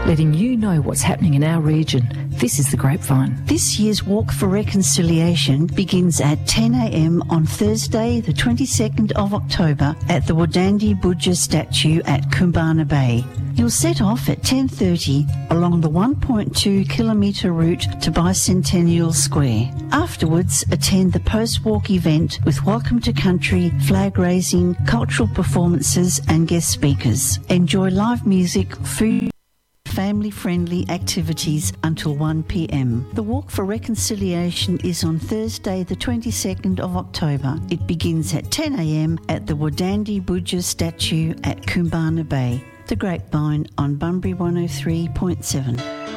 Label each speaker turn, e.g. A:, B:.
A: letting you know what's happening in our region. This is The Grapevine.
B: This year's Walk for Reconciliation begins at 10 a.m. on Thursday, the 22nd of October at the Wadandi Budja statue at Kumbana Bay. You'll set off at 10:30 along the 1.2 kilometre route to Bicentennial Square. Afterwards, attend the post-walk event with Welcome to Country, flag raising, cultural performances and guest speakers. Enjoy live music, food, family-friendly activities until 1 p.m. The Walk for Reconciliation is on Thursday, the 22nd of October. It begins at 10 a.m. at the Wadandi Budja statue at Kumbana Bay. The Grapevine on Bunbury 103.7.